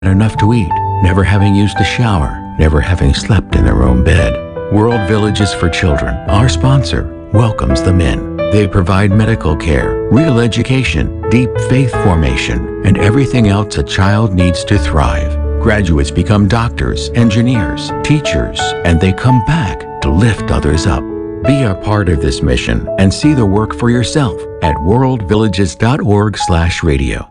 enough to eat, never having used a shower, never having slept in their own bed. World Villages for Children, our sponsor, welcomes them in. They provide medical care, real education, deep faith formation, and everything else a child needs to thrive. Graduates become doctors, engineers, teachers, and they come back to lift others up. Be a part of this mission and see the work for yourself at worldvillages.org/radio.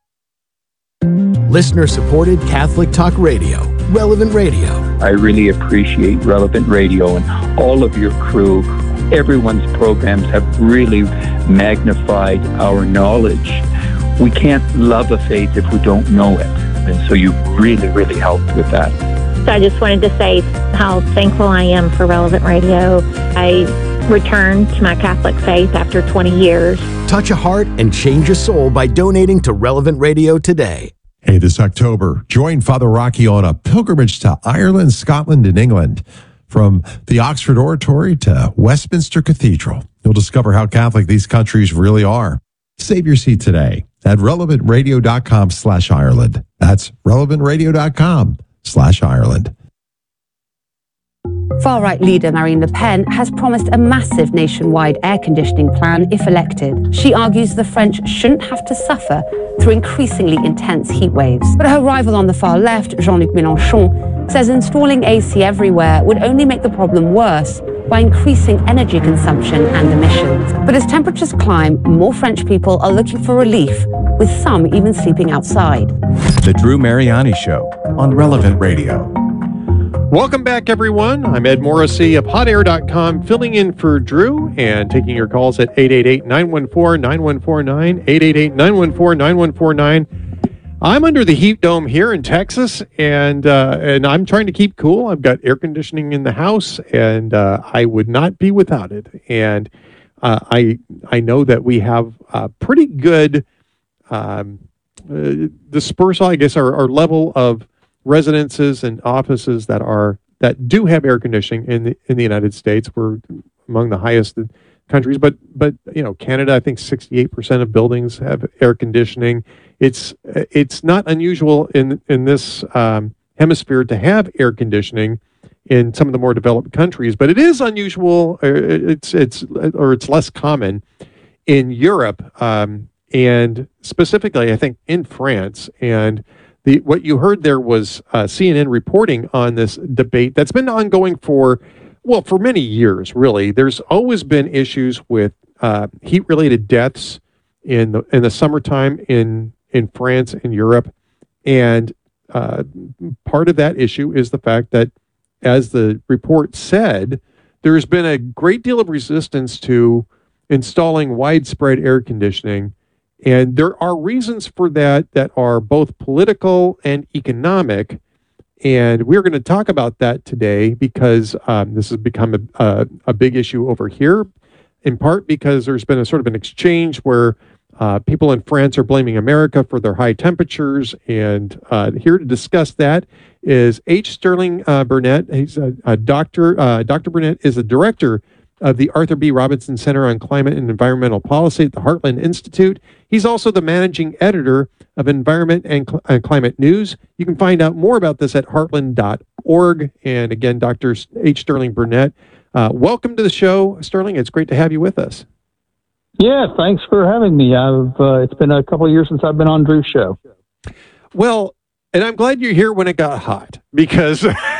Listener-supported Catholic Talk Radio, Relevant Radio. I really appreciate Relevant Radio and all of your crew. Everyone's programs have really magnified our knowledge. We can't love a faith if we don't know it. And so you really, really helped with that. So I just wanted to say how thankful I am for Relevant Radio. I returned to my Catholic faith after 20 years. Touch a heart and change a soul by donating to Relevant Radio today. Hey, this October, join Father Rocky on a pilgrimage to Ireland, Scotland, and England. From the Oxford Oratory to Westminster Cathedral, you'll discover how Catholic these countries really are. Save your seat today at relevantradio.com/Ireland. That's relevantradio.com/Ireland. Far-right leader Marine Le Pen has promised a massive nationwide air conditioning plan if elected. She argues the French shouldn't have to suffer through increasingly intense heat waves. But her rival on the far left, Jean-Luc Mélenchon, says installing AC everywhere would only make the problem worse by increasing energy consumption and emissions. But as temperatures climb, more French people are looking for relief, with some even sleeping outside. The Drew Mariani Show on Relevant Radio. Welcome back, everyone. I'm Ed Morrissey of HotAir.com, filling in for Drew and taking your calls at 888-914-9149, 888-914-9149. I'm under the heat dome here in Texas, and I'm trying to keep cool. I've got air conditioning in the house, and I would not be without it. And I know that we have pretty good dispersal, I guess, our level of residences and offices that do have air conditioning in the United States. We're among the highest countries, but you know, Canada, I think 68% of buildings have air conditioning. It's not unusual in this hemisphere to have air conditioning in some of the more developed countries, but it is unusual. It's less common in Europe, and specifically, I think, in France. And what you heard there was CNN reporting on this debate that's been ongoing for many years, really. There's always been issues with heat-related deaths in the summertime in France and Europe. And part of that issue is the fact that, as the report said, there's been a great deal of resistance to installing widespread air conditioning. And there are reasons for that are both political and economic. And we're going to talk about that today because this has become a big issue over here, in part because there's been a sort of an exchange where people in France are blaming America for their high temperatures. And here to discuss that is H. Sterling Burnett. He's a doctor. Dr. Burnett is the director of the Arthur B. Robinson Center on Climate and Environmental Policy at the Heartland Institute. He's also the managing editor of Environment and Climate News. You can find out more about this at heartland.org. And again, Dr. H. Sterling Burnett, welcome to the show, Sterling. It's great to have you with us. Yeah, thanks for having me. It's been a couple of years since I've been on Drew's show. Well, and I'm glad you're here when it got hot, because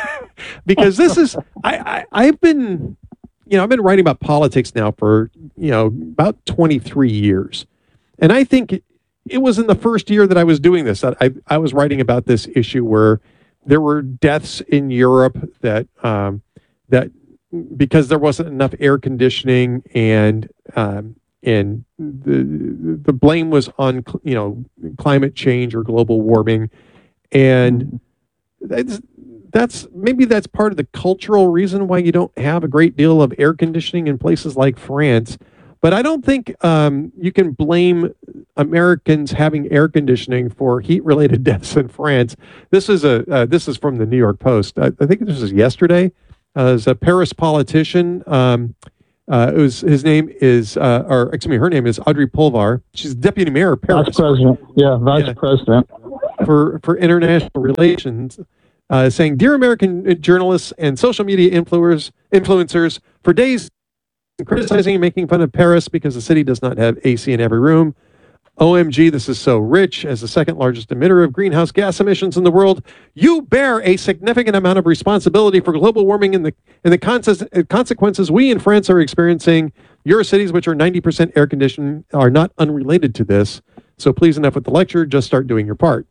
this is I've been writing about politics now for about 23 years, and I think it was in the first year that I was doing this that I was writing about this issue where there were deaths in Europe that because there wasn't enough air conditioning, and the blame was on climate change or global warming, and that's part of the cultural reason why you don't have a great deal of air conditioning in places like France. But I don't think you can blame Americans having air conditioning for heat-related deaths in France. This is from the New York Post. I think this was yesterday. As a Paris politician, her name is Audrey Pulvar. She's deputy mayor of Paris. Vice president. Yeah, vice president. for International Relations, saying, "Dear American journalists and social media influencers, for days criticizing and making fun of Paris because the city does not have AC in every room. OMG, this is so rich. As the second largest emitter of greenhouse gas emissions in the world, you bear a significant amount of responsibility for global warming and the consequences we in France are experiencing. Your cities, which are 90% air conditioned, are not unrelated to this. So please, enough with the lecture. Just start doing your part."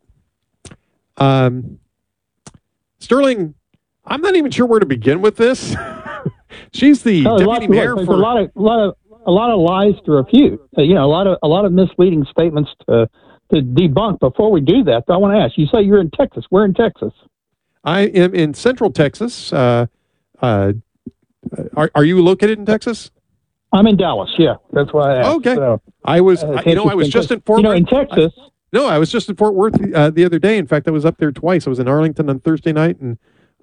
Sterling, I'm not even sure where to begin with this. She's the deputy mayor There's for a lot of lies to refute. A lot of misleading statements to debunk. Before we do that, I want to ask. You say you're in Texas. Where in Texas? I am in Central Texas. Are you located in Texas? I'm in Dallas. Yeah, that's why I asked. Okay. So, I was just in Fort Worth. In Texas. I was just in Fort Worth the other day. In fact, I was up there twice. I was in Arlington on Thursday night and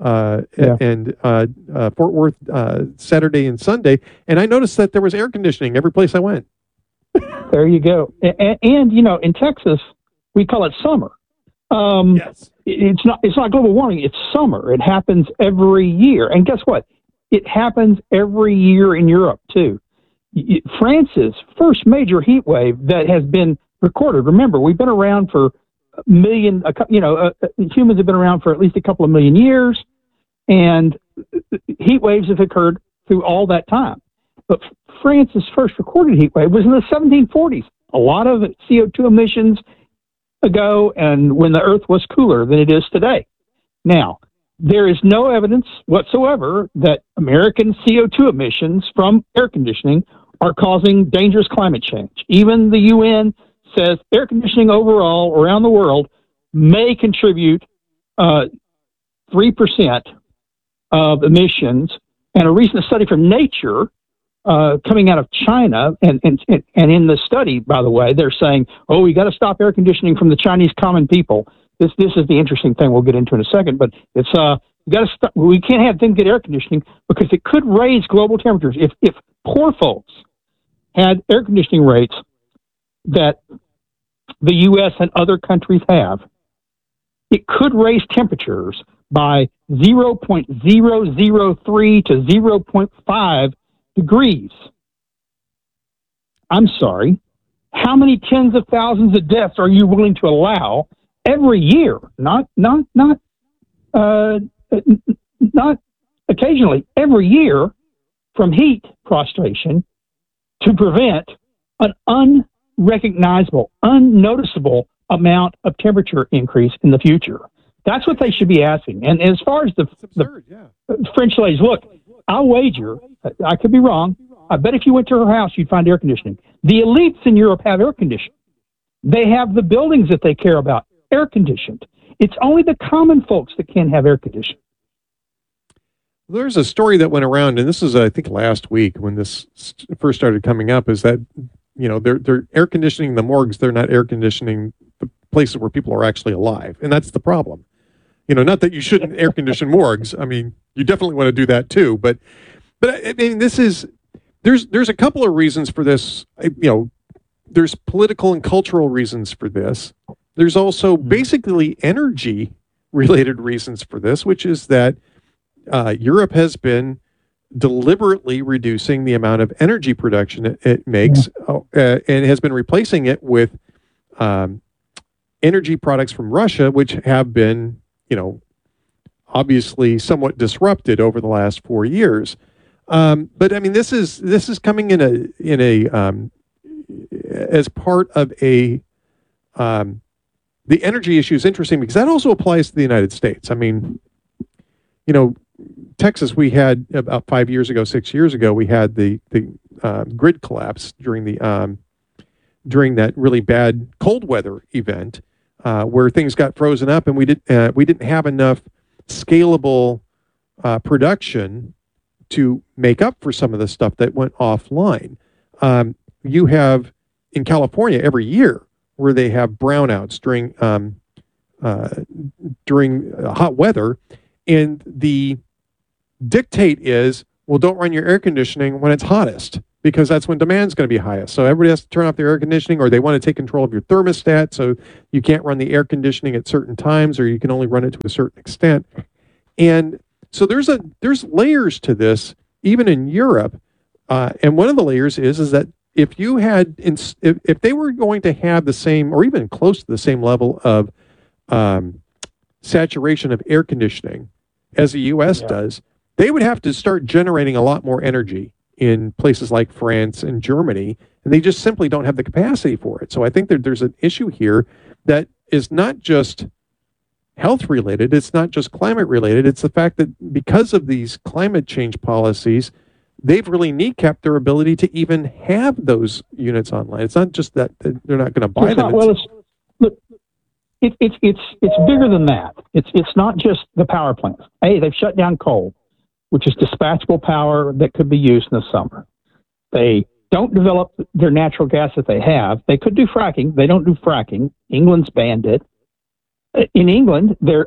Fort Worth Saturday and Sunday, and I noticed that there was air conditioning every place I went. There you go. And in Texas, we call it summer. Yes. It's not global warming. It's summer. It happens every year. And guess what? It happens every year in Europe too. France's first major heat wave that has been recorded. Remember, we've been around for humans have been around for at least a couple of million years, and heat waves have occurred through all that time. But France's first recorded heat wave was in the 1740s. A lot of CO2 emissions ago, and when the Earth was cooler than it is today. Now, there is no evidence whatsoever that American CO2 emissions from air conditioning are causing dangerous climate change. Even the UN says air conditioning overall around the world may contribute 3% of emissions. And a recent study from Nature coming out of China, and in the study, by the way, they're saying, we got to stop air conditioning from the Chinese common people. This is the interesting thing we'll get into in a second, but it's we can't have them get air conditioning because it could raise global temperatures. If poor folks had air conditioning rates that the U.S. and other countries have, it could raise temperatures by 0.003 to 0.5 degrees. I'm sorry. How many tens of thousands of deaths are you willing to allow every year? Not occasionally, every year, from heat prostration to prevent an unrecognizable, unnoticeable amount of temperature increase in the future. That's what they should be asking. And as far as the French ladies, look, I'll wager, I could be wrong, I bet if you went to her house, you'd find air conditioning. The elites in Europe have air conditioning. They have the buildings that they care about air conditioned. It's only the common folks that can't have air conditioning. There's a story that went around, and this is, I think, last week when this first started coming up, is that, they're air conditioning the morgues. They're not air conditioning the places where people are actually alive. And that's the problem. Not that you shouldn't air condition morgues. I mean, you definitely want to do that too. But I mean, there's a couple of reasons for this. There's political and cultural reasons for this. There's also basically energy related reasons for this, which is that Europe has been deliberately reducing the amount of energy production it makes and has been replacing it with energy products from Russia, which have been, obviously somewhat disrupted over the last 4 years. But I mean, this is coming in a as part of the energy issue is interesting because that also applies to the United States. I mean, Texas, we had about 6 years ago, we had the grid collapse during that really bad cold weather event where things got frozen up, and we didn't have enough scalable production to make up for some of the stuff that went offline. You have in California every year where they have brownouts during hot weather, and the dictate is, well, don't run your air conditioning when it's hottest. because that's when demand's going to be highest. So everybody has to turn off their air conditioning, or they want to take control of your thermostat, so you can't run the air conditioning at certain times, or you can only run it to a certain extent. And so there's layers to this, even in Europe. And one of the layers is that if you had, if they were going to have the same, or even close to the same level of saturation of air conditioning as the U.S. does, they would have to start generating a lot more energy in places like France and Germany, and they just simply don't have the capacity for it. So I think that there's an issue here that is not just health related, it's not just climate related, it's the fact that because of these climate change policies, they've really kneecapped their ability to even have those units online. It's not just that they're not going to buy them. It's bigger than that. It's not just the power plants. They've shut down coal, which is dispatchable power that could be used in the summer. They don't develop their natural gas that they have. They could do fracking. They don't do fracking. England's banned it. In England, they're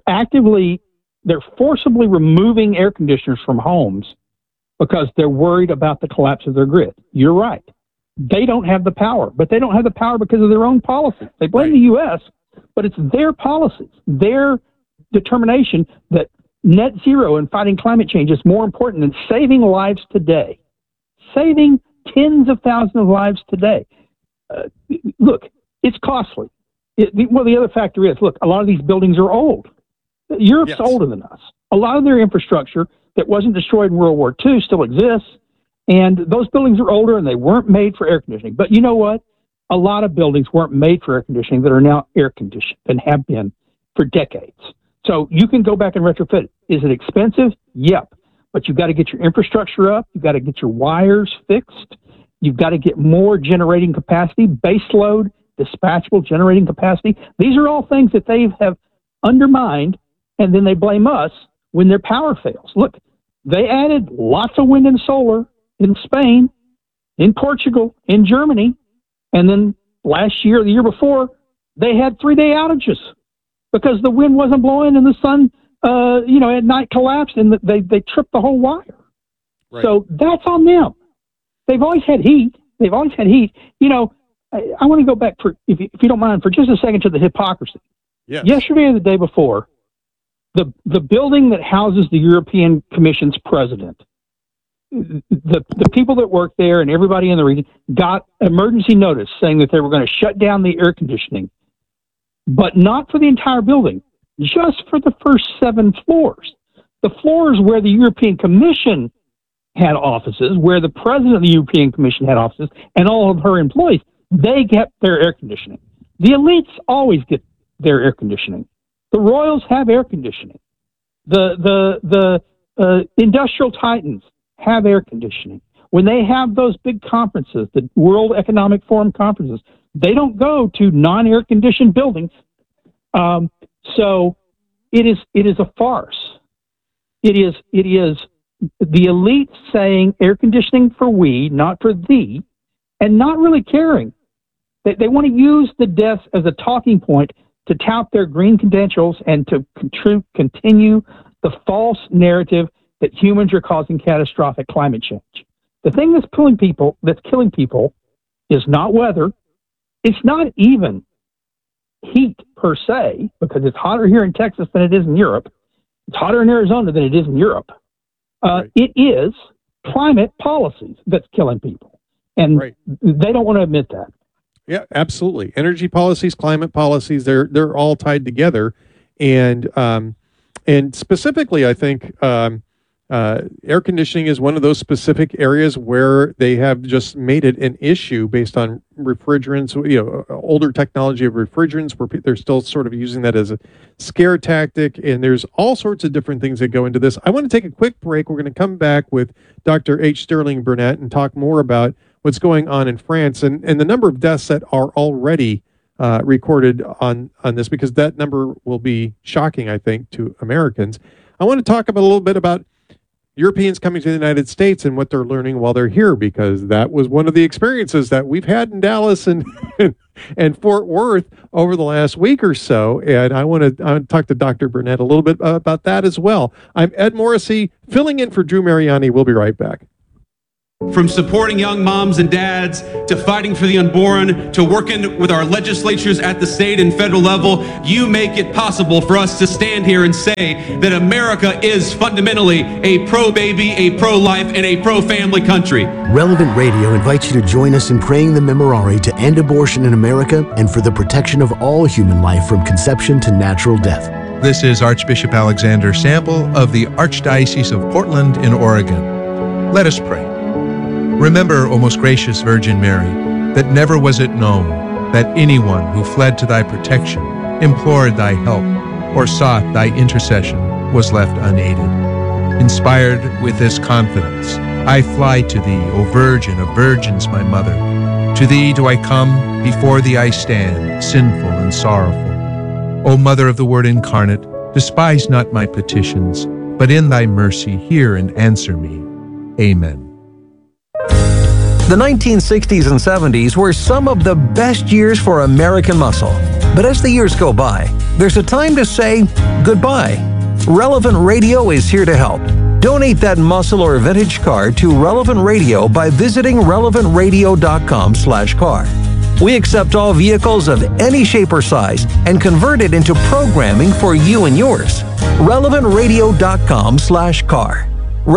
forcibly removing air conditioners from homes because they're worried about the collapse of their grid. You're right. They don't have the power, but they don't have the power because of their own policies. They blame the U.S., but it's their policies, their determination that net zero and fighting climate change is more important than saving lives today, saving tens of thousands of lives today. Look, it's costly. The other factor is, look, a lot of these buildings are old. Europe's older than us. A lot of their infrastructure that wasn't destroyed in World War II still exists, and those buildings are older and they weren't made for air conditioning. But you know what? A lot of buildings weren't made for air conditioning that are now air conditioned and have been for decades. So you can go back and retrofit it. Is it expensive? Yep. But you've got to get your infrastructure up. You've got to get your wires fixed. You've got to get more generating capacity, base load, dispatchable generating capacity. These are all things that they have undermined, and then they blame us when their power fails. Look, they added lots of wind and solar in Spain, in Portugal, in Germany, and then last year, the year before, they had 3-day outages because the wind wasn't blowing and the sun, at night collapsed and they tripped the whole wire. Right. So that's on them. They've always had heat. I want to go back, if you don't mind, for just a second to the hypocrisy. Yes. Yesterday or the day before, the building that houses the European Commission's president, the people that work there and everybody in the region got emergency notice saying that they were going to shut down the air conditioning, but not for the entire building, just for the first 7 floors. The floors where the European Commission had offices, where the president of the European Commission had offices, and all of her employees, they get their air conditioning. The elites always get their air conditioning. The royals have air conditioning. The industrial titans have air conditioning. When they have those big conferences, the World Economic Forum conferences, they don't go to non-air conditioned buildings. So it is a farce. It is the elite saying air conditioning for we, not for thee, and not really caring. They want to use the deaths as a talking point to tout their green credentials and to continue the false narrative that humans are causing catastrophic climate change. The thing that's killing people is not weather. It's not even heat per se, because it's hotter here in Texas than it is in Europe. It's hotter in Arizona than it is in Europe. Right. It is climate policies that's killing people. And they don't want to admit that. Yeah, absolutely. Energy policies, climate policies, they're all tied together. And specifically, I think air conditioning is one of those specific areas where they have just made it an issue based on refrigerants, older technology of refrigerants, where they're still sort of using that as a scare tactic. And there's all sorts of different things that go into this. I want to take a quick break. We're going to come back with Dr. H. Sterling Burnett and talk more about what's going on in France and the number of deaths that are already recorded on this, because that number will be shocking, I think, to Americans. I want to talk a little bit about Europeans coming to the United States and what they're learning while they're here, because that was one of the experiences that we've had in Dallas and Fort Worth over the last week or so. And I want to talk to Dr. Burnett a little bit about that as well. I'm Ed Morrissey, filling in for Drew Mariani. We'll be right back. From supporting young moms and dads, to fighting for the unborn, to working with our legislatures at the state and federal level, you make it possible for us to stand here and say that America is fundamentally a pro-baby, a pro-life, and a pro-family country. Relevant Radio invites you to join us in praying the Memorare to end abortion in America and for the protection of all human life from conception to natural death. This is Archbishop Alexander Sample of the Archdiocese of Portland in Oregon. Let us pray. Remember, O most gracious Virgin Mary, that never was it known that anyone who fled to thy protection, implored thy help, or sought thy intercession was left unaided. Inspired with this confidence, I fly to thee, O Virgin of Virgins, my Mother. To thee do I come, before thee I stand, sinful and sorrowful. O Mother of the Word incarnate, despise not my petitions, but in thy mercy hear and answer me. Amen. The 1960s and 70s were some of the best years for American muscle. But as the years go by, there's a time to say goodbye. Relevant Radio is here to help. Donate that muscle or vintage car to Relevant Radio by visiting relevantradio.com/car. We accept all vehicles of any shape or size and convert it into programming for you and yours. relevantradio.com/car.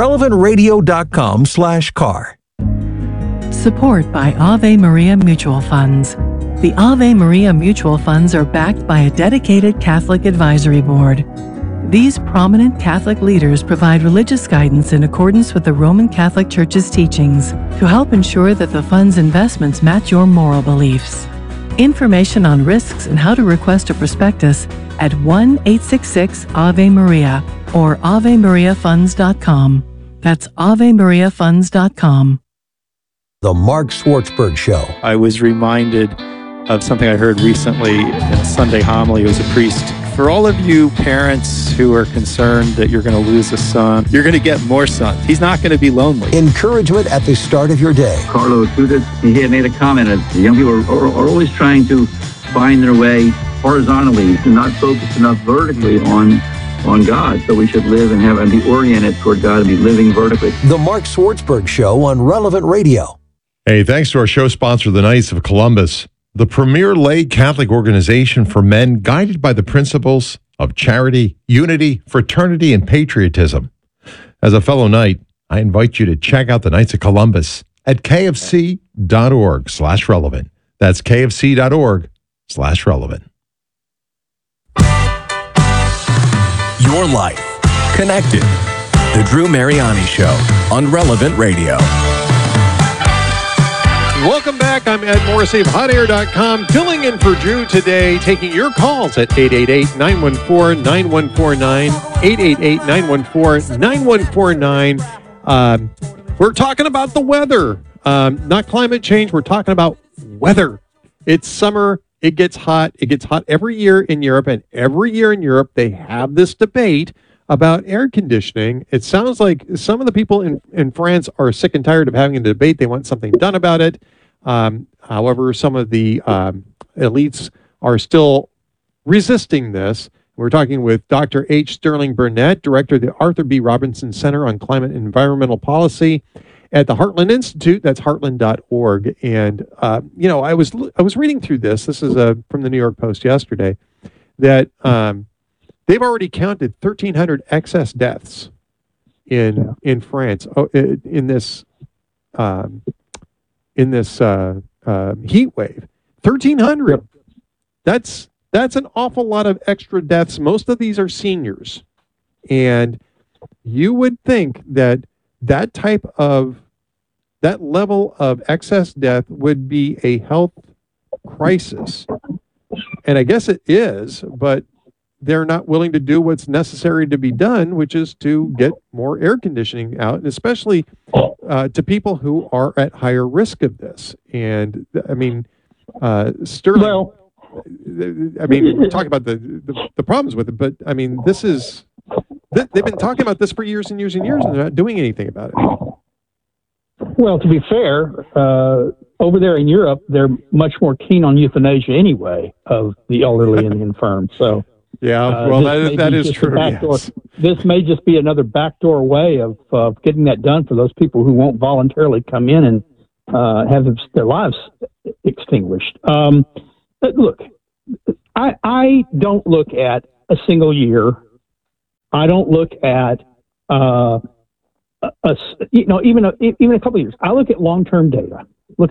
relevantradio.com/car. Support by Ave Maria Mutual Funds. The Ave Maria Mutual Funds are backed by a dedicated Catholic advisory board. These prominent Catholic leaders provide religious guidance in accordance with the Roman Catholic Church's teachings to help ensure that the fund's investments match your moral beliefs. Information on risks and how to request a prospectus at 1-866-AVE-MARIA or AveMariaFunds.com. That's AveMariaFunds.com. The Mark Schwartzberg Show. I was reminded of something I heard recently in a Sunday homily. It was a priest. For all of you parents who are concerned that you're going to lose a son, you're going to get more sons. He's not going to be lonely. Encouragement at the start of your day. Carlos, he had made a comment that young people are always trying to find their way horizontally and not focus enough vertically on God. So we should live and be oriented toward God and be living vertically. The Mark Schwartzberg Show on Relevant Radio. Hey, thanks to our show sponsor, the Knights of Columbus, the premier lay Catholic organization for men guided by the principles of charity, unity, fraternity, and patriotism. As a fellow Knight, I invite you to check out the Knights of Columbus at kfc.org/relevant. That's kfc.org/relevant. Your life connected. The Drew Mariani Show on Relevant Radio. Welcome back. I'm Ed Morrissey of HotAir.com, filling in for Drew today, taking your calls at 888-914-9149, 888-914-9149. We're talking about the weather, not climate change. We're talking about weather. It's summer. It gets hot. It gets hot every year in Europe, and every year in Europe, they have this debate about air conditioning. It sounds like some of the people in France are sick and tired of having a debate. They want something done about it. However, some of the elites are still resisting this. We're talking with Dr. H. Sterling Burnett, director of the Arthur B. Robinson Center on Climate and Environmental Policy at the Heartland Institute. That's heartland.org. And, I was reading through this. This is from the New York Post yesterday, that they've already counted 1,300 excess deaths in France in this heat wave. 1,300. That's an awful lot of extra deaths. Most of these are seniors, and you would think that that level of excess death would be a health crisis, and I guess it is, but they're not willing to do what's necessary to be done, which is to get more air conditioning out, and especially to people who are at higher risk of this. And I mean, Sterling, we talk about the problems with it, but I mean, they've been talking about this for years and years and years, and they're not doing anything about it. Well, to be fair, over there in Europe, they're much more keen on euthanasia anyway of the elderly and the infirm. So. Yeah, that is true. Yes. this may just be another backdoor way of getting that done for those people who won't voluntarily come in and have their lives extinguished. But look, I don't look at a single year. I don't look at even a couple of years. I look at long-term data.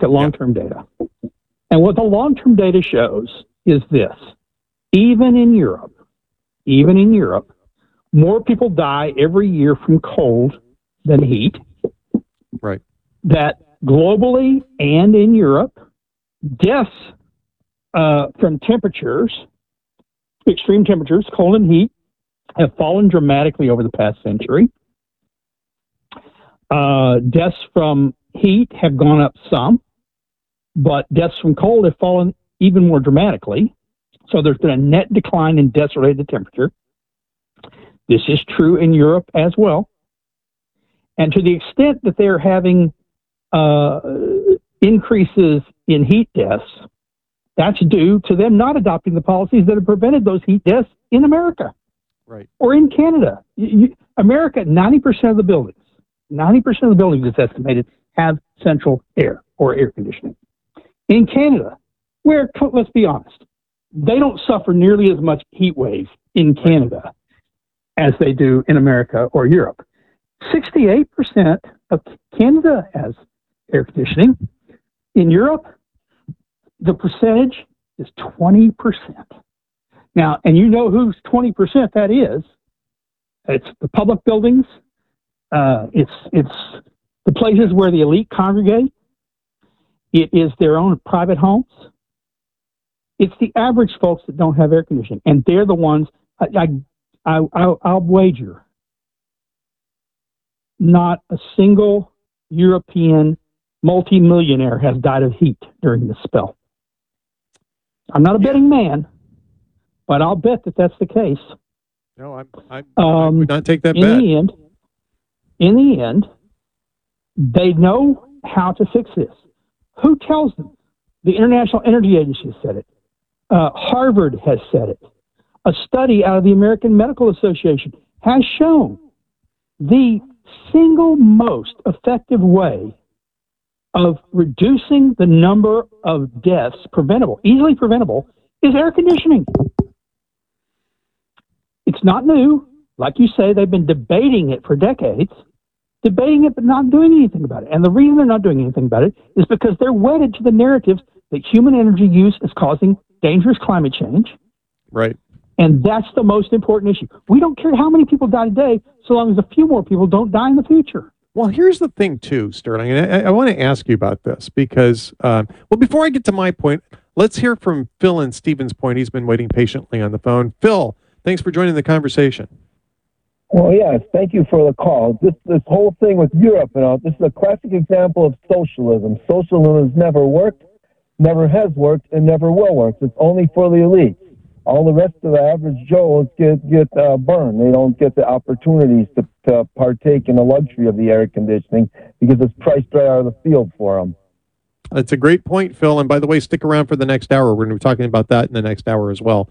And what the long-term data shows is this: even in Europe, more people die every year from cold than heat. Right. That globally and in Europe, deaths from temperatures, extreme temperatures, cold and heat, have fallen dramatically over the past century. Deaths from heat have gone up some, but deaths from cold have fallen even more dramatically. So there's been a net decline in deaths related to temperature. This is true in Europe as well. And to the extent that they're having increases in heat deaths, that's due to them not adopting the policies that have prevented those heat deaths in America. Right. Or in Canada. America, 90% of the buildings, it's estimated, have central air or air conditioning. In Canada, where, let's be honest, they don't suffer nearly as much heat wave in Canada as they do in America or Europe. 68% of Canada has air conditioning. In Europe, the percentage is 20%. Now, and you know whose 20% that is. It's the public buildings. It's the places where the elite congregate. It is their own private homes. It's the average folks that don't have air conditioning, and they're the ones. I'll wager not a single European multimillionaire has died of heat during this spell. I'm not a betting man, but I'll bet that that's the case. No, I would not take that bet. In the end, they know how to fix this. Who tells them? The International Energy Agency has said it. Harvard has said it. A study out of the American Medical Association has shown the single most effective way of reducing the number of deaths easily preventable, is air conditioning. It's not new. Like you say, they've been debating it for decades, but not doing anything about it. And the reason they're not doing anything about it is because they're wedded to the narratives that human energy use is causing dangerous climate change. Right. And that's the most important issue. We don't care how many people die today, so long as a few more people don't die in the future. Well, here's the thing, too, Sterling, and I want to ask you about this because, before I get to my point, let's hear from Phil and Stephen's point. He's been waiting patiently on the phone. Phil, thanks for joining the conversation. Well, yes, thank you for the call. This whole thing with Europe, this is a classic example of socialism. Socialism has never worked, never has worked, and never will work. It's only for the elites. All the rest of the average Joes get burned. They don't get the opportunities to partake in the luxury of the air conditioning because it's priced right out of the field for them. That's a great point, Phil. And by the way, stick around for the next hour. We're going to be talking about that in the next hour as well.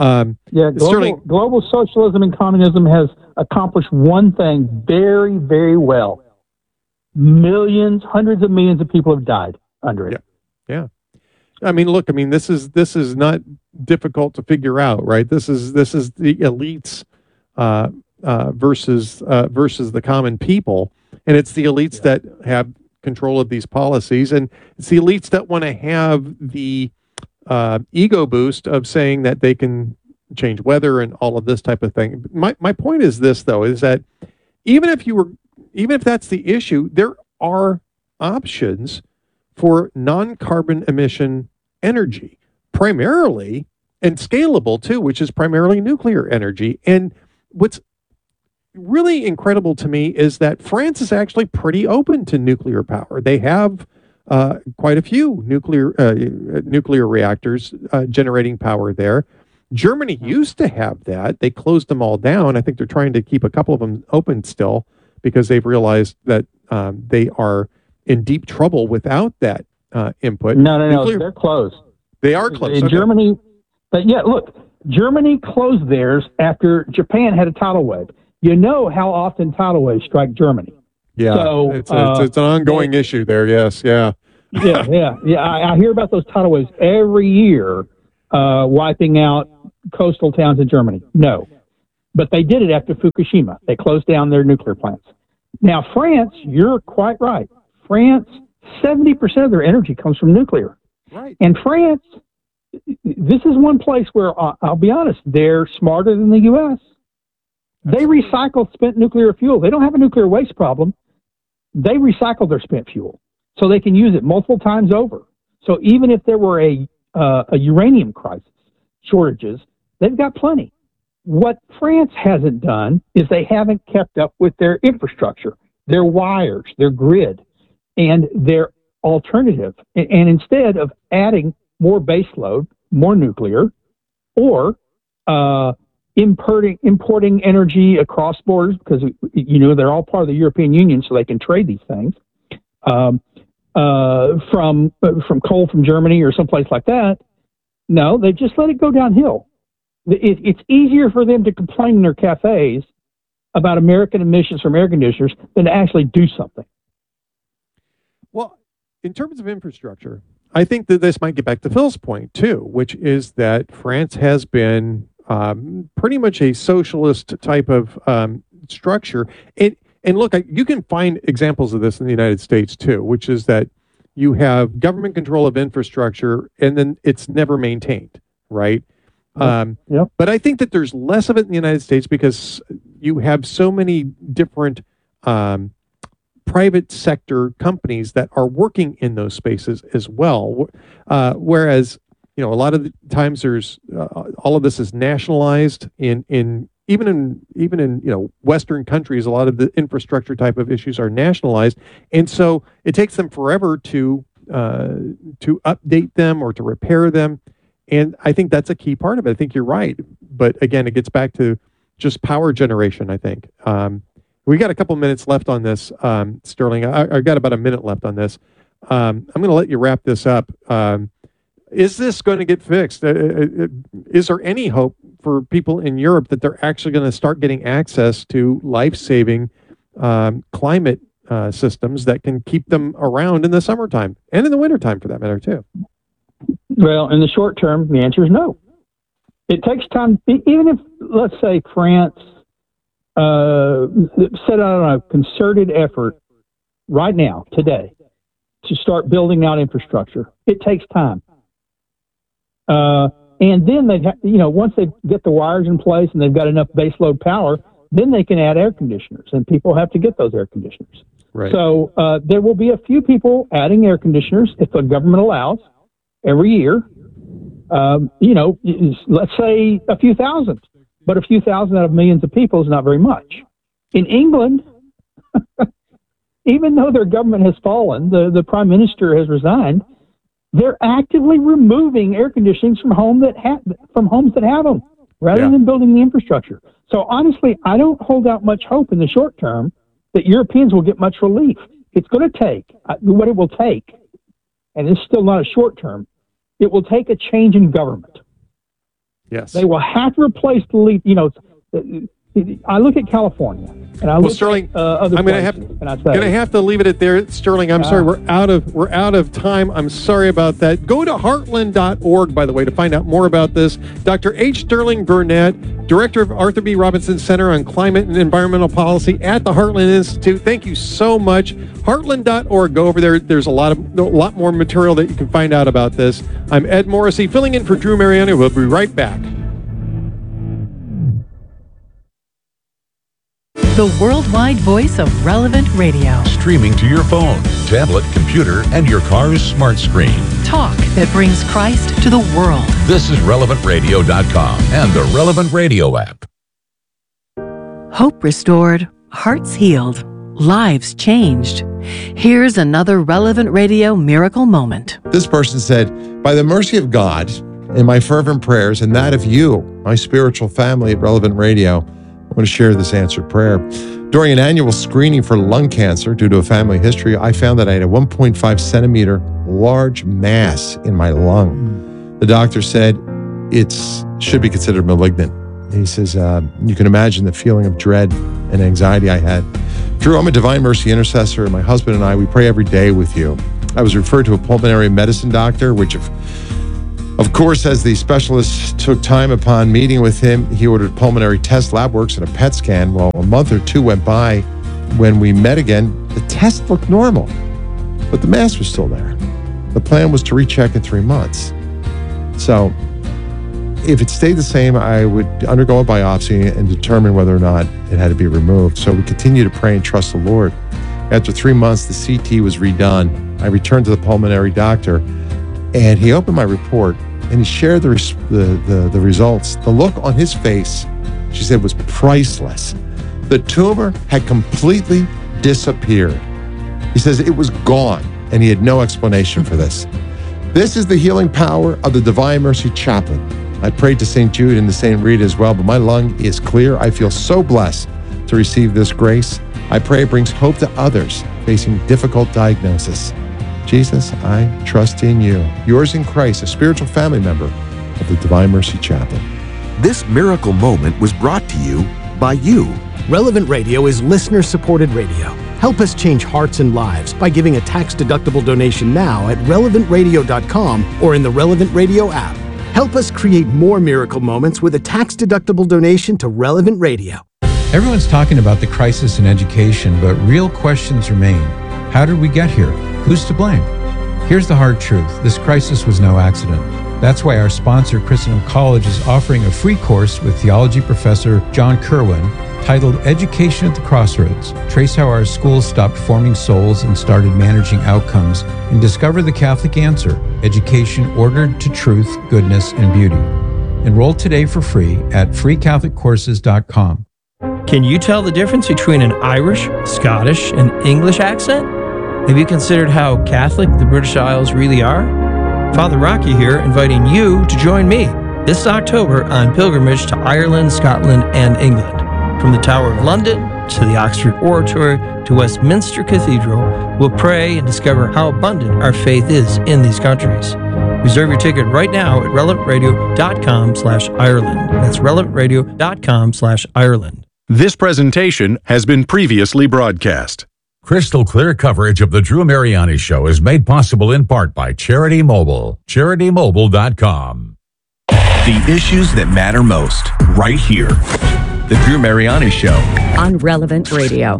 Global socialism and communism has accomplished one thing very, very well. Millions, hundreds of millions of people have died under it. Yeah. I mean, look, this is not difficult to figure out, right? This is the elites versus the common people, and it's the elites that have control of these policies, and it's the elites that want to have the ego boost of saying that they can change weather and all of this type of thing. My point is this, though, is that even if that's the issue, there are options for non-carbon emission energy, primarily, and scalable too, which is primarily nuclear energy. And what's really incredible to me is that France is actually pretty open to nuclear power. They have quite a few nuclear reactors generating power there. Germany used to have that. They closed them all down. I think they're trying to keep a couple of them open still because they've realized that they are in deep trouble without that input. No, they're closed. They are closed. In Germany, but yeah, look, Germany closed theirs after Japan had a tidal wave. you know how often tidal waves strike Germany. Yeah, so, it's an ongoing issue there. Yes, yeah. yeah. I hear about those tidal waves every year, wiping out coastal towns in Germany. No, but they did it after Fukushima. They closed down their nuclear plants. Now, France, you're quite right. France, 70% of their energy comes from nuclear. Right. And France, this is one place where, I'll be honest, they're smarter than the U.S. They recycle spent nuclear fuel. They don't have a nuclear waste problem. They recycle their spent fuel, so they can use it multiple times over. So even if there were a uranium crisis, shortages, they've got plenty. What France hasn't done is they haven't kept up with their infrastructure, their wires, their grid, and their alternative. And instead of adding more base load, more nuclear, or importing energy across borders, because they're all part of the European Union, so they can trade these things from coal from Germany or someplace like that. No, they just let it go downhill. It's easier for them to complain in their cafes about American emissions from air conditioners than to actually do something. Well, in terms of infrastructure, I think that this might get back to Phil's point too, which is that France has been pretty much a socialist type of structure. And look, you can find examples of this in the United States too, which is that you have government control of infrastructure and then it's never maintained, right? Yep. But I think that there's less of it in the United States because you have so many different private sector companies that are working in those spaces as well. Whereas, a lot of the times there's all of this is nationalized even in Western countries. A lot of the infrastructure type of issues are nationalized, and so it takes them forever to update them or to repair them. And I think that's a key part of it. I think you're right, but again, it gets back to just power generation. I think we got a couple minutes left on this, Sterling. I've got about a minute left on this. I'm going to let you wrap this up. Is this going to get fixed? Is there any hope for people in Europe that they're actually going to start getting access to life-saving climate systems that can keep them around in the summertime and in the wintertime, for that matter, too? Well, in the short term, the answer is no. It takes time. Even if, let's say, France set out on a concerted effort right now, today, to start building out infrastructure, it takes time. And then once they get the wires in place and they've got enough baseload power, then they can add air conditioners, and people have to get those air conditioners. Right. So there will be a few people adding air conditioners if the government allows every year. Let's say a few thousand, but a few thousand out of millions of people is not very much. In England, even though their government has fallen, the prime minister has resigned, they're actively removing air conditionings from homes that have them, rather than building the infrastructure. So honestly, I don't hold out much hope in the short term that Europeans will get much relief. It's going to take what it will take, and it's still not a short term. It will take a change in government. Yes, they will have to replace the lead. I look at California, and I look Sterling, at other I'm places, going to have to leave it at there, Sterling. I'm sorry, we're out of time. I'm sorry about that. Go to heartland.org, by the way, to find out more about this. Dr. H. Sterling Burnett, Director of Arthur B. Robinson Center on Climate and Environmental Policy at the Heartland Institute. Thank you so much. Heartland.org. Go over there. There's a lot more material that you can find out about this. I'm Ed Morrissey, filling in for Drew Mariani. We'll be right back. The worldwide voice of Relevant Radio. Streaming to your phone, tablet, computer, and your car's smart screen. Talk that brings Christ to the world. This is RelevantRadio.com and the Relevant Radio app. Hope restored, hearts healed, lives changed. Here's another Relevant Radio miracle moment. This person said, by the mercy of God and my fervent prayers and that of you, my spiritual family at Relevant Radio, I want to share this answered prayer. During an annual screening for lung cancer due to a family history, I found that I had a 1.5 centimeter large mass in my lung. The doctor said it should be considered malignant. He says, you can imagine the feeling of dread and anxiety I had. Drew, I'm a Divine Mercy intercessor, and my husband and I, we pray every day with you. I was referred to a pulmonary medicine doctor, which of course, as the specialist took time upon meeting with him, he ordered pulmonary test, lab works, and a PET scan. Well, a month or two went by. When we met again, the test looked normal, but the mass was still there. The plan was to recheck in 3 months. So if it stayed the same, I would undergo a biopsy and determine whether or not it had to be removed. So we continue to pray and trust the Lord. After 3 months, the CT was redone. I returned to the pulmonary doctor, and he opened my report, and he shared the results. The look on his face, she said, was priceless. The tumor had completely disappeared. He says it was gone, and he had no explanation for this. This is the healing power of the Divine Mercy Chaplain. I prayed to St. Jude and to St. Rita as well, but my lung is clear. I feel so blessed to receive this grace. I pray it brings hope to others facing difficult diagnosis. Jesus, I trust in you. Yours in Christ, a spiritual family member of the Divine Mercy Chaplain. This miracle moment was brought to you by you. Relevant Radio is listener-supported radio. Help us change hearts and lives by giving a tax-deductible donation now at relevantradio.com or in the Relevant Radio app. Help us create more miracle moments with a tax-deductible donation to Relevant Radio. Everyone's talking about the crisis in education, but real questions remain. How did we get here? Who's to blame? Here's the hard truth. This crisis was no accident. That's why our sponsor, Christendom College, is offering a free course with theology professor John Kerwin titled Education at the Crossroads. Trace how our schools stopped forming souls and started managing outcomes, and discover the Catholic answer, education ordered to truth, goodness, and beauty. Enroll today for free at freecatholiccourses.com. Can you tell the difference between an Irish, Scottish, and English accent? Have you considered how Catholic the British Isles really are? Father Rocky here, inviting you to join me this October on pilgrimage to Ireland, Scotland, and England. From the Tower of London to the Oxford Oratory to Westminster Cathedral, we'll pray and discover how abundant our faith is in these countries. Reserve your ticket right now at relevantradio.com/Ireland. That's relevantradio.com/Ireland. This presentation has been previously broadcast. Crystal clear coverage of the Drew Mariani Show is made possible in part by Charity Mobile. CharityMobile.com. The issues that matter most, right here. The Drew Mariani Show on Relevant Radio.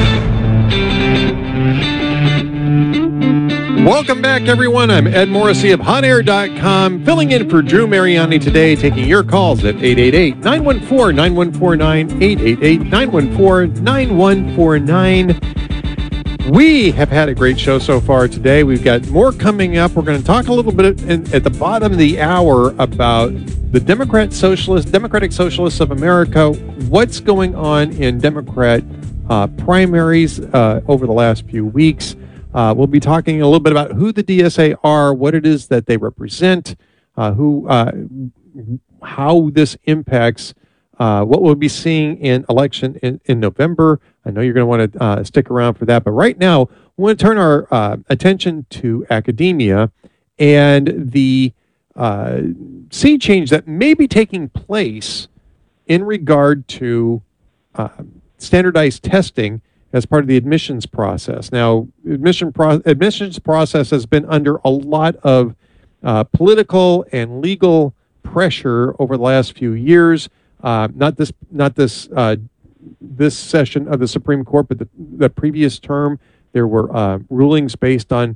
Welcome back, everyone. I'm Ed Morrissey of HotAir.com, filling in for Drew Mariani today, taking your calls at 888-914-9149, 888-914-9149. We have had a great show so far today. We've got more coming up. We're going to talk a little bit at the bottom of the hour about the Democratic Socialists of America, what's going on in Democrat primaries over the last few weeks. We'll be talking a little bit about who the DSA are, what it is that they represent, how this impacts what we'll be seeing in election in November. I know you're going to want to stick around for that. But right now, we want to turn our attention to academia and the sea change that may be taking place in regard to standardized testing as part of the admissions process. Now, admissions process has been under a lot of political and legal pressure over the last few years. Not this session of the Supreme Court, but the previous term, there were rulings based on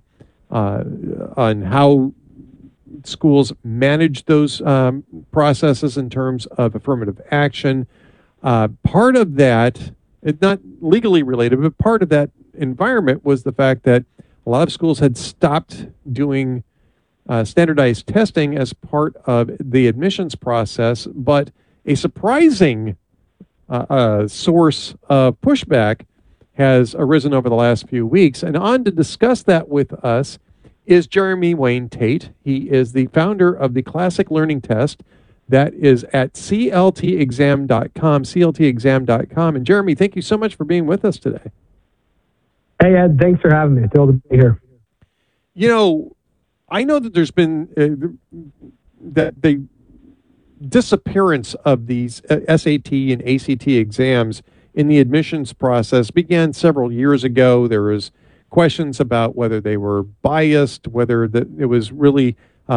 how schools manage those processes in terms of affirmative action. Part of that, it's not legally related, but part of that environment was the fact that a lot of schools had stopped doing standardized testing as part of the admissions process, but a surprising source of pushback has arisen over the last few weeks. And on to discuss that with us is Jeremy Wayne Tate. He is the founder of the Classic Learning Test that is at cltexam.com. And Jeremy, thank you so much for being with us today. Hey, Ed, thanks for having me. Thrilled to be here. You know, I know that there's been disappearance of these SAT and ACT exams in the admissions process began several years ago. There was questions about whether they were biased, whether it was really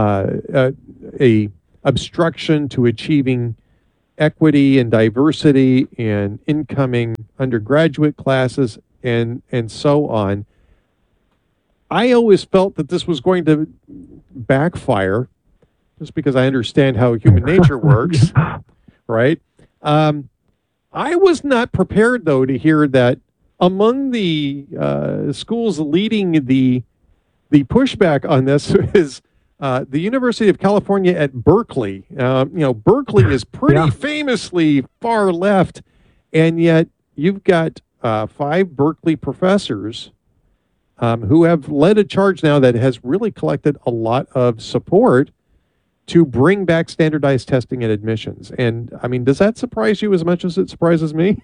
a obstruction to achieving equity and diversity in incoming undergraduate classes and so on. I always felt that this was going to backfire, just because I understand how human nature works, right? I was not prepared, though, to hear that among the schools leading the pushback on this is the University of California at Berkeley. Berkeley is pretty famously far left, and yet you've got 5 Berkeley professors who have led a charge now that has really collected a lot of support to bring back standardized testing and admissions. And I mean, does that surprise you as much as it surprises me?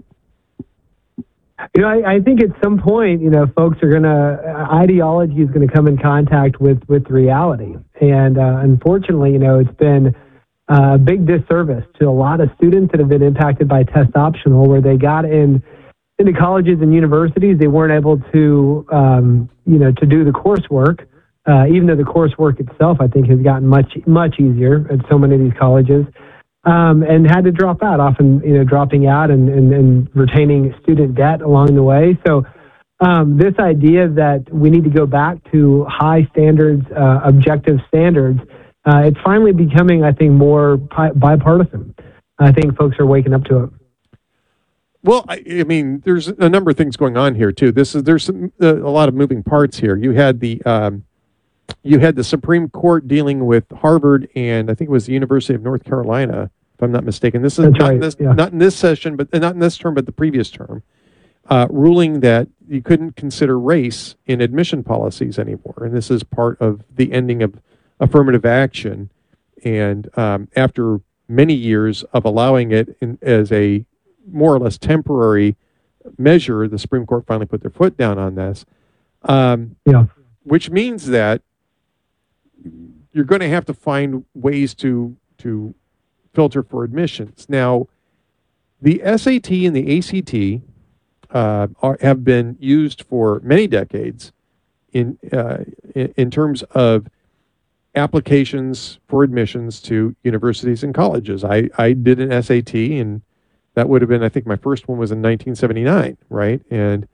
I think at some point, folks are ideology is going to come in contact with reality. And unfortunately, it's been a big disservice to a lot of students that have been impacted by test optional, where they got into colleges and universities. They weren't able to, to do the coursework, even though the coursework itself, I think, has gotten much, much easier at so many of these colleges. And had to drop out, often, dropping out and retaining student debt along the way. So this idea that we need to go back to high standards, objective standards, it's finally becoming, I think, more bipartisan. I think folks are waking up to it. Well, I mean, there's a number of things going on here, too. There's a lot of moving parts here. You had the Supreme Court dealing with Harvard and I think it was the University of North Carolina, if I'm not mistaken. This is not in this session, but not in this term, but the previous term, ruling that you couldn't consider race in admission policies anymore. And this is part of the ending of affirmative action. And after many years of allowing it as a more or less temporary measure, the Supreme Court finally put their foot down on this. Which means that you're going to have to find ways to filter for admissions. Now, the SAT and the ACT have been used for many decades in terms of applications for admissions to universities and colleges. I did an SAT, and that would have been, I think, my first one was in 1979, right? And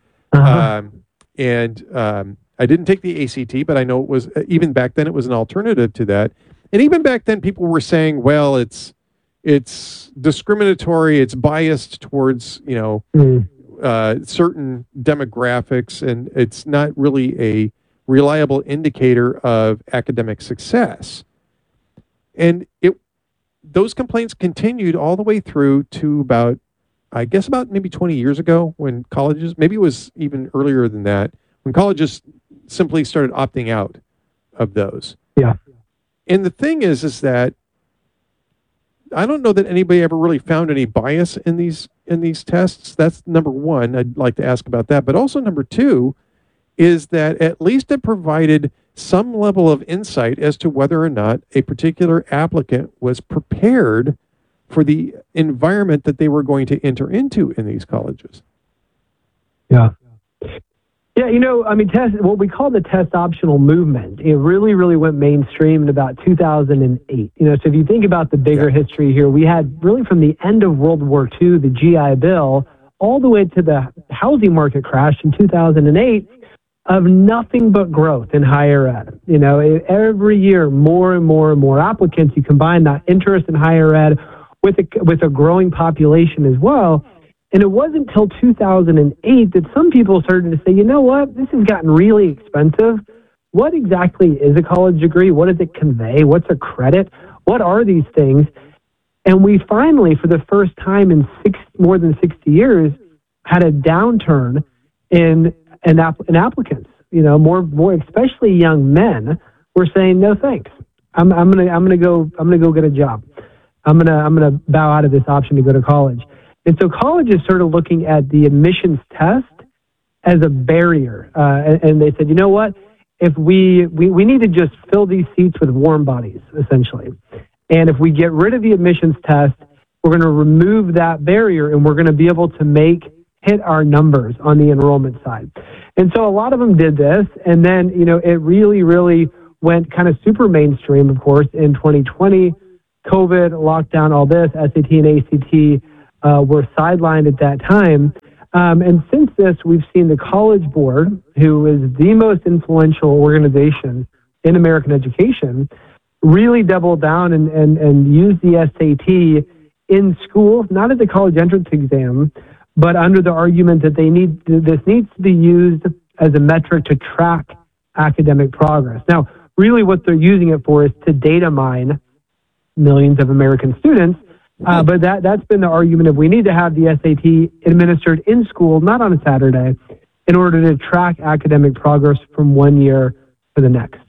I didn't take the ACT, but I know it was, even back then, it was an alternative to that. And even back then, people were saying, well, it's discriminatory, it's biased towards, certain demographics, and it's not really a reliable indicator of academic success. And those complaints continued all the way through to about maybe 20 years ago, when colleges, maybe it was even earlier than that, when colleges simply started opting out of those. Yeah. And the thing is that I don't know that anybody ever really found any bias in these tests. That's number one. I'd like to ask about that. But also number two is that at least it provided some level of insight as to whether or not a particular applicant was prepared for the environment that they were going to enter into in these colleges. Yeah. Yeah, what we call the test optional movement, it really, really went mainstream in about 2008. So if you think about the bigger history here, we had really from the end of World War II, the GI Bill, all the way to the housing market crash in 2008, of nothing but growth in higher ed. Every year, more and more and more applicants. You combine that interest in higher ed with a growing population as well. And it wasn't until 2008 that some people started to say, you know what, this has gotten really expensive. What exactly is a college degree? What does it convey? What's a credit? What are these things? And we finally, for the first time in more than 60 years, had a downturn in applicants. More especially young men were saying, no thanks. I'm gonna go get a job. I'm gonna bow out of this option to go to college. And so colleges started looking at the admissions test as a barrier. And they said, you know what? If we need to just fill these seats with warm bodies, essentially. And if we get rid of the admissions test, we're going to remove that barrier and we're going to be able to hit our numbers on the enrollment side. And so a lot of them did this. And then, it really, really went kind of super mainstream, of course, in 2020. COVID, lockdown, all this, SAT and ACT were sidelined at that time. And since this, we've seen the College Board, who is the most influential organization in American education, really double down and use the SAT in school, not as a college entrance exam, but under the argument that this needs to be used as a metric to track academic progress. Now, really what they're using it for is to data mine millions of American students. But that's been the argument of we need to have the SAT administered in school, not on a Saturday, in order to track academic progress from one year to the next.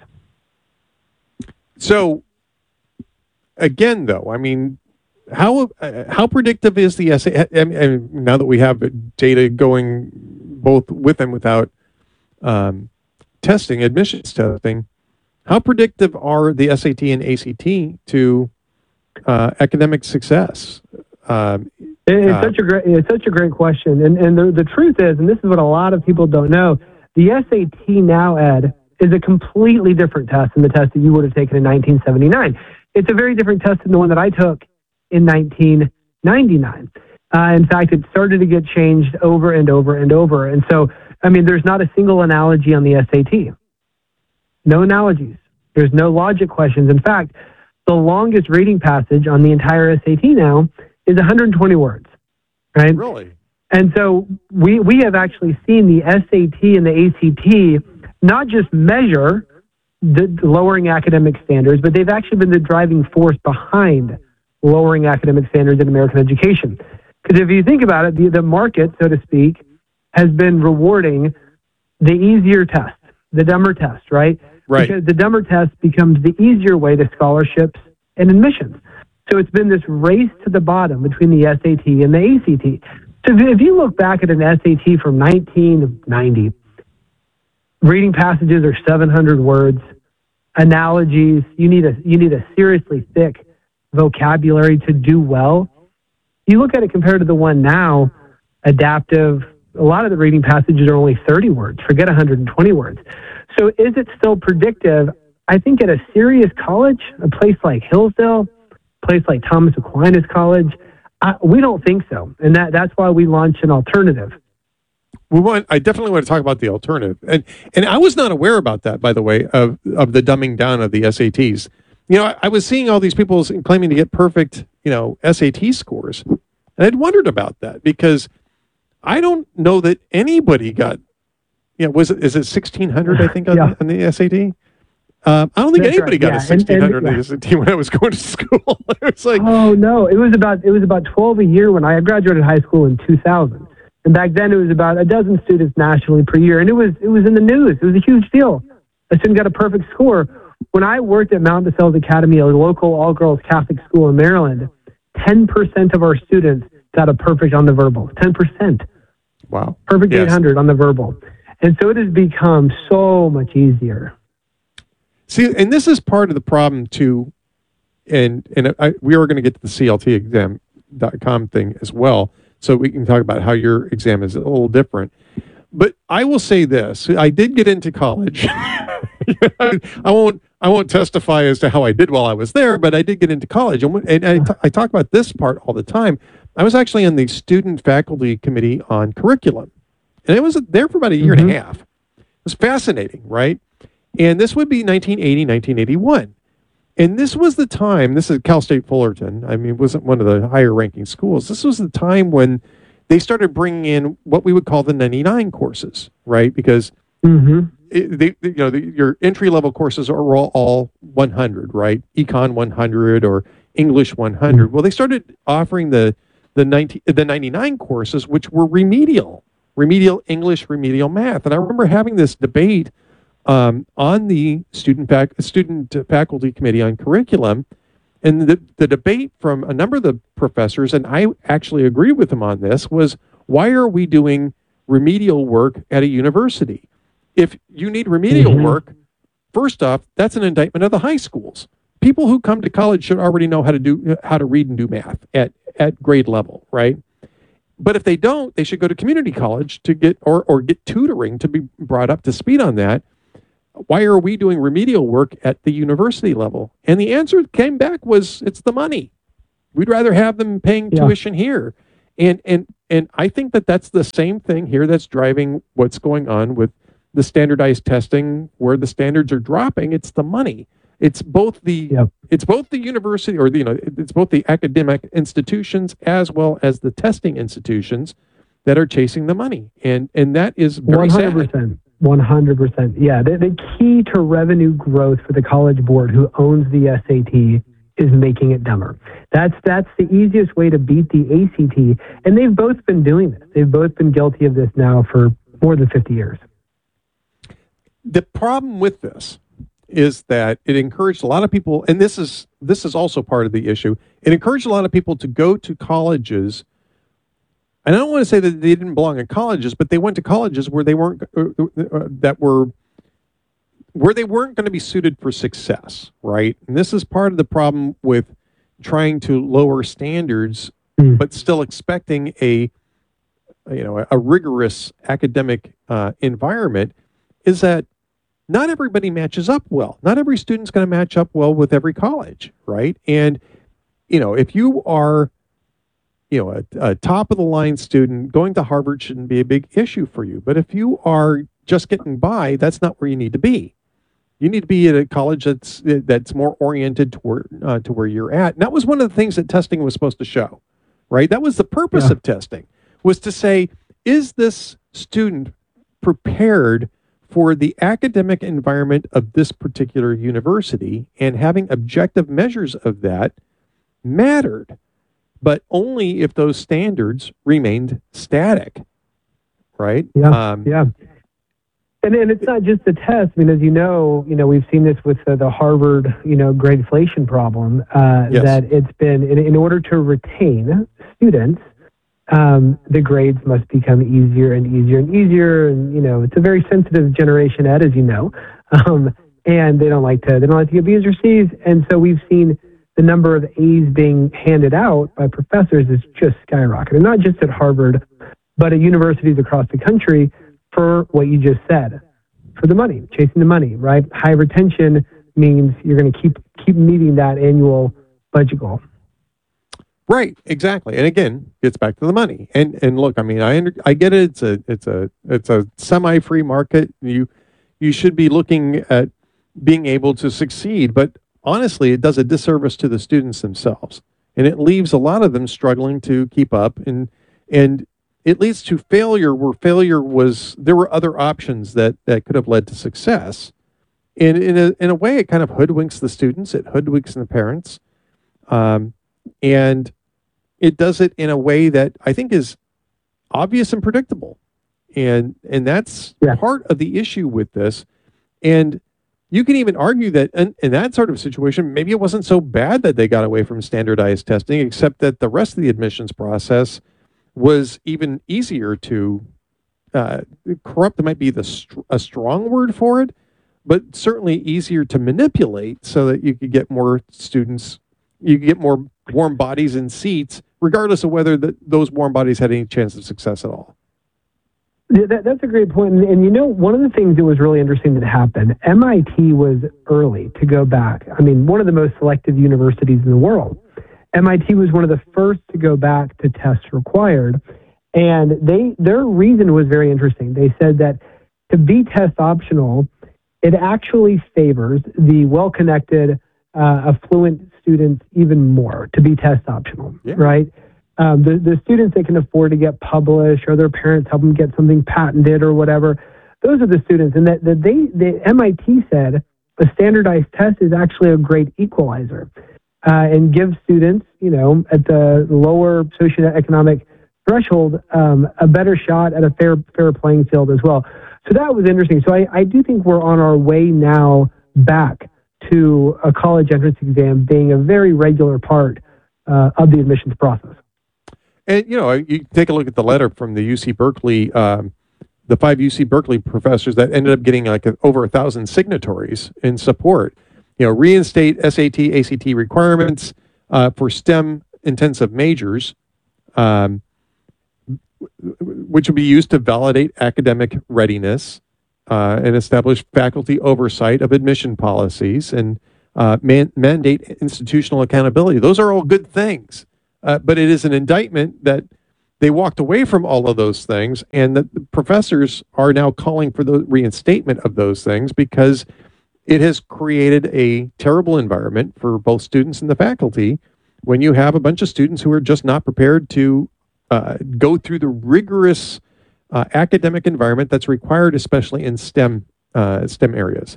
So, again, though, I mean, how predictive is the SAT? And now that we have data going both with and without testing, admissions testing, how predictive are the SAT and ACT to academic success? It's such a great question, and the truth is, and this is what a lot of people don't know, the SAT now, Ed, is a completely different test than the test that you would have taken in 1979. It's a very different test than the one that I took in 1999. In fact, it started to get changed over and over and over, and so there's not a single analogy on the SAT. No analogies. There's no logic questions. In fact, the longest reading passage on the entire SAT now is 120 words, right? Really? And so we have actually seen the SAT and the ACT not just measure the lowering academic standards, but they've actually been the driving force behind lowering academic standards in American education. Because if you think about it, the market, so to speak, has been rewarding the easier test, the dumber test, right? Right. Because the dumber test becomes the easier way to scholarships and admissions. So it's been this race to the bottom between the SAT and the ACT. So if you look back at an SAT from 1990, reading passages are 700 words, analogies, you need a seriously thick vocabulary to do well. You look at it compared to the one now, adaptive, a lot of the reading passages are only 30 words, forget 120 words. So is it still predictive? I think at a serious college, a place like Hillsdale, a place like Thomas Aquinas College, we don't think so. And that's why we launched an alternative. I definitely want to talk about the alternative. And I was not aware about that, by the way, of the dumbing down of the SATs. I was seeing all these people claiming to get perfect, SAT scores. And I'd wondered about that because I don't know that anybody got, is it 1,600, I think, on the SAT? I don't think anybody got a 1,600 on the SAT when I was going to school. It was like, oh no, it was about 12 a year when I graduated high school in 2000. And back then it was about a dozen students nationally per year. And it was in the news. It was a huge deal. A student got a perfect score. When I worked at Mount DeSales Academy, a local all-girls Catholic school in Maryland, 10% of our students got a perfect on the verbal. 10%. Wow. Perfect 800 on the verbal. And so it has become so much easier. See, and this is part of the problem too, and we are going to get to the CLTexam.com thing as well, so we can talk about how your exam is a little different. But I will say this: I did get into college. I won't testify as to how I did while I was there, but I did get into college, and I talk about this part all the time. I was actually on the student faculty committee on curriculum, and I was there for about a year and a half. It was fascinating, right? And this would be 1980, 1981. And this was the time, this is Cal State Fullerton, it wasn't one of the higher ranking schools. This was the time when they started bringing in what we would call the 99 courses, right? Because your entry level courses are all 100, right? Econ 100 or English 100. Well, they started offering the 99 courses, which were remedial English, remedial math. And I remember having this debate on the student faculty committee on curriculum, and the debate from a number of the professors, and I actually agree with them on this, was why are we doing remedial work at a university? If you need remedial work, first off, that's an indictment of the high schools, people who come to college should already know how to read and do math at grade level, right? But if they don't, they should go to community college to get or get tutoring to be brought up to speed on that. Why are we doing remedial work at the university level? And the answer that came back was, it's the money. We'd rather have them paying tuition here. And I think that that's the same thing here that's driving what's going on with the standardized testing, where the standards are dropping. It's the money. It's both the university, or it's both the academic institutions as well as the testing institutions that are chasing the money, and that is very 100%. sad. 100%. Yeah, the key to revenue growth for the College Board, who owns the SAT, is making it dumber. That's the easiest way to beat the ACT, and they've both been doing this. They've both been guilty of this now for more than 50 years. The problem with this is that it encouraged a lot of people, and this is also part of the issue. It encouraged a lot of people to go to colleges. And I don't want to say that they didn't belong in colleges, but they went to colleges where they weren't where they weren't going to be suited for success, right? And this is part of the problem with trying to lower standards, but still expecting a rigorous academic environment, is that not everybody matches up well. Not every student's going to match up well with every college, right? And, if you are, a top of the line student, going to Harvard shouldn't be a big issue for you. But if you are just getting by, that's not where you need to be. You need to be at a college that's more oriented toward to where you're at. And that was one of the things that testing was supposed to show, right? That was the purpose of testing, was to say, is this student prepared for the academic environment of this particular university? And having objective measures of that mattered, but only if those standards remained static, right? Yeah. And it's not just the test. I mean, as you know, we've seen this with the Harvard, gradeflation problem, that it's been, in order to retain students, the grades must become easier and easier and easier. And, it's a very sensitive generation, Ed, as you know, and they don't like to get B's or C's. And so we've seen the number of A's being handed out by professors is just skyrocketing, not just at Harvard, but at universities across the country, for what you just said, for the money, chasing the money, right? High retention means you're going to keep meeting that annual budget goal. Right, exactly. And again, gets back to the money. And look, I mean, I get it. It's a semi-free market. You should be looking at being able to succeed, but honestly, it does a disservice to the students themselves, and it leaves a lot of them struggling to keep up, and it leads to failure, where there were other options that could have led to success. And in a way, it kind of hoodwinks the students, it hoodwinks the parents, and it does it in a way that I think is obvious and predictable. And that's part of the issue with this. And you can even argue that in that sort of situation, maybe it wasn't so bad that they got away from standardized testing, except that the rest of the admissions process was even easier to corrupt. Might be a strong word for it, but certainly easier to manipulate, so that you could get more students, you could get more warm bodies in seats, regardless of whether those warm bodies had any chance of success at all. That's a great point. And one of the things that was really interesting that happened, MIT was early to go back. I mean, one of the most selective universities in the world. MIT was one of the first to go back to tests required. And their reason was very interesting. They said that to be test optional, it actually favors the well-connected, affluent students even more to be test optional, right? The students that can afford to get published, or their parents help them get something patented or whatever, those are the students. And that the MIT said a standardized test is actually a great equalizer, and gives students, at the lower socioeconomic threshold, a better shot at a fair playing field as well. So that was interesting. So I do think we're on our way now back to a college entrance exam being a very regular part of the admissions process. And, you take a look at the letter from the UC Berkeley, the 5 UC Berkeley professors that ended up getting over 1,000 signatories in support. reinstate SAT, ACT requirements for STEM intensive majors, which would be used to validate academic readiness and establish faculty oversight of admission policies and mandate institutional accountability. Those are all good things, but it is an indictment that they walked away from all of those things, and that the professors are now calling for the reinstatement of those things because it has created a terrible environment for both students and the faculty when you have a bunch of students who are just not prepared to go through the rigorous academic environment that's required, especially in STEM areas.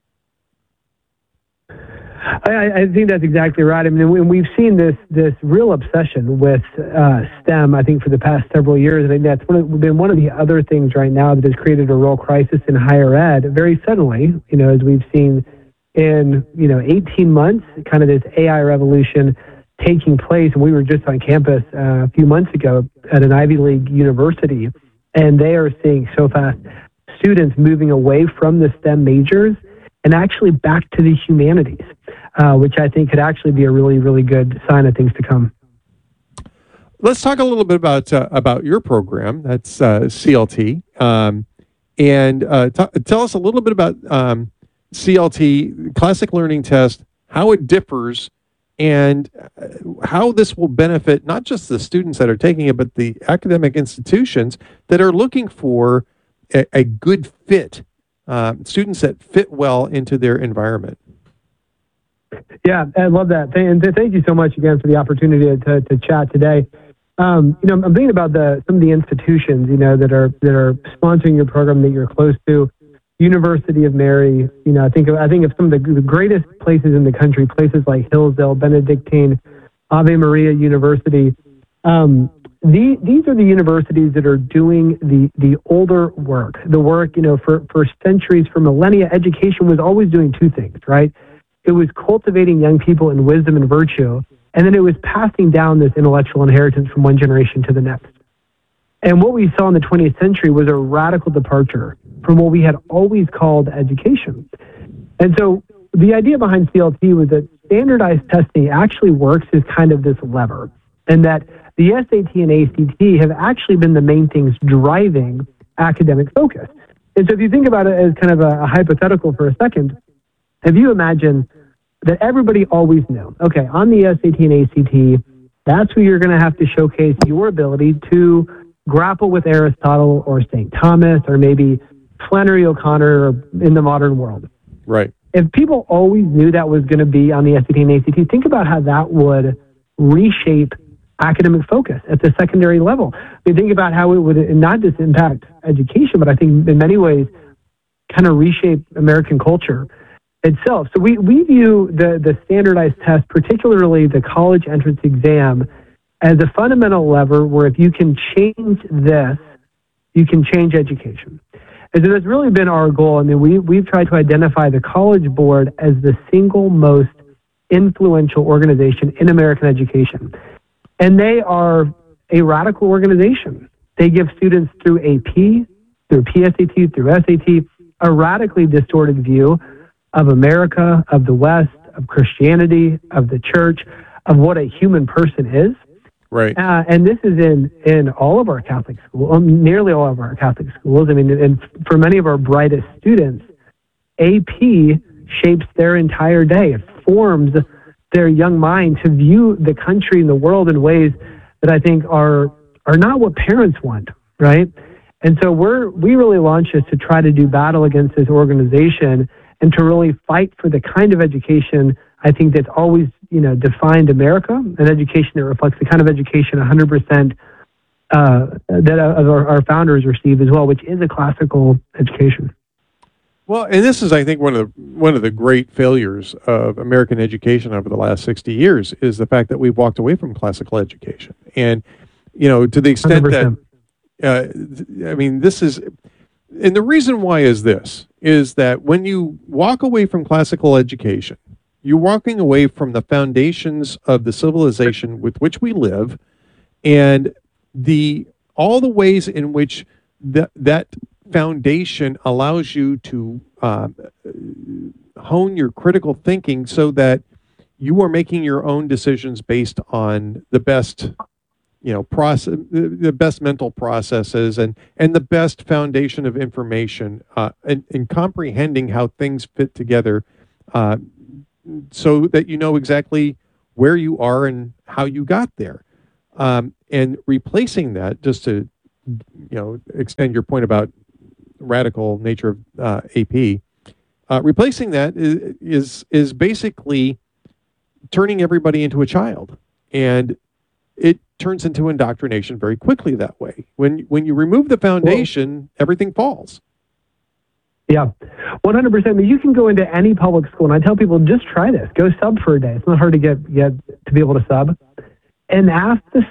I think that's exactly right. I mean, we've seen this real obsession with STEM, I think, for the past several years. I think that's been one of the other things right now that has created a real crisis in higher ed very suddenly, as we've seen in, 18 months, kind of this AI revolution taking place. And we were just on campus a few months ago at an Ivy League university, and they are seeing so fast students moving away from the STEM majors and actually back to the humanities, which I think could actually be a really, really good sign of things to come. Let's talk a little bit about your program. That's CLT, and tell us a little bit about CLT, Classic Learning Test, how it differs, and how this will benefit not just the students that are taking it, but the academic institutions that are looking for a good fit. Students that fit well into their environment. Yeah, I love that. And thank you so much again for the opportunity to chat today. I'm thinking about some of the institutions, that are sponsoring your program that you're close to. University of Mary, I think of some of the greatest places in the country, places like Hillsdale, Benedictine, Ave Maria University. These are the universities that are doing the older work, the work, for centuries, for millennia. Education was always doing two things, right? It was cultivating young people in wisdom and virtue, and then it was passing down this intellectual inheritance from one generation to the next. And what we saw in the 20th century was a radical departure from what we had always called education. And so the idea behind CLT was that standardized testing actually works as kind of this lever, and that the SAT and ACT have actually been the main things driving academic focus. And so if you think about it as kind of a hypothetical for a second, if you imagine that everybody always knew, okay, on the SAT and ACT, that's where you're going to have to showcase your ability to grapple with Aristotle or St. Thomas or maybe Flannery O'Connor in the modern world. Right. If people always knew that was going to be on the SAT and ACT, think about how that would reshape academic focus at the secondary level. Think about how it would not just impact education, but I think in many ways kind of reshape American culture itself. So we view the standardized test, particularly the college entrance exam, as a fundamental lever where if you can change this, you can change education. And so that's really been our goal. I mean, we've tried to identify the College Board as the single most influential organization in American education. And they are a radical organization. They give students through AP, through PSAT, through SAT, a radically distorted view of America, of the West, of Christianity, of the church, of what a human person is. Right. And this is in all of our Catholic schools, nearly all of our Catholic schools. I mean, and for many of our brightest students, AP shapes their entire day. It forms their young mind to view the country and the world in ways that I think are not what parents want, right? And so we really launched this to try to do battle against this organization and to really fight for the kind of education I think that's always, defined America, an education that reflects the kind of education 100% that our founders received as well, which is a classical education. Well, and this is, I think, one of the great failures of American education over the last 60 years is the fact that we've walked away from classical education. And, to the extent 100%. That, this is, and the reason why is that when you walk away from classical education, you're walking away from the foundations of the civilization with which we live, and all the ways in which that foundation allows you to hone your critical thinking so that you are making your own decisions based on the best, process, the best mental processes and the best foundation of information, and comprehending how things fit together, so that you know exactly where you are and how you got there. And replacing that, just to extend your point about radical nature of AP, replacing that is basically turning everybody into a child, and it turns into indoctrination very quickly that way. When you remove the foundation, everything falls. Yeah, 100%. I mean, you can go into any public school, and I tell people, just try this. Go sub for a day. It's not hard to get to be able to sub. And ask the